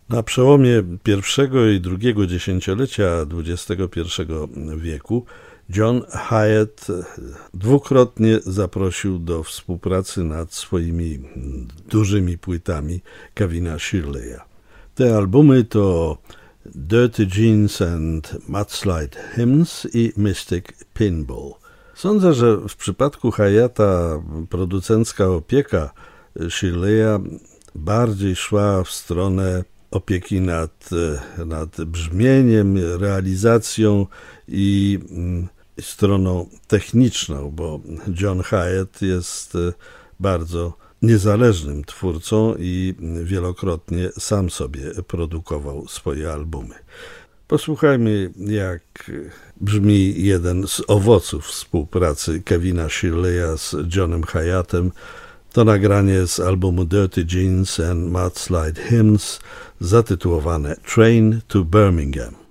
Na przełomie pierwszego i drugiego dziesięciolecia XXI wieku John Hiatt dwukrotnie zaprosił do współpracy nad swoimi dużymi płytami Kevina Shirleya. Te albumy to Dirty Jeans and Mudslide Hymns i Mystic Pinball. Sądzę, że w przypadku Hiatta producencka opieka Shirleya bardziej szła w stronę opieki nad brzmieniem, realizacją i stroną techniczną, bo John Hiatt jest bardzo niezależnym twórcą i wielokrotnie sam sobie produkował swoje albumy. Posłuchajmy, jak brzmi jeden z owoców współpracy Kevina Shirleya z Johnem Hiattem. To nagranie z albumu Dirty Jeans and Mudslide Hymns zatytułowane Train to Birmingham.